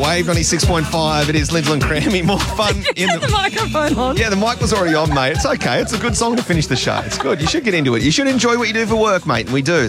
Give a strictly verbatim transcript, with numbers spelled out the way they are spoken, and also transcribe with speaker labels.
Speaker 1: Wave ninety-six point five. It is Lindsay and Crammy. More fun in
Speaker 2: the
Speaker 1: the...
Speaker 2: microphone on.
Speaker 1: Yeah, the mic was already on, mate. It's okay. It's a good song to finish the show. It's good. You should get into it. You should enjoy what you do for work, mate, and we do.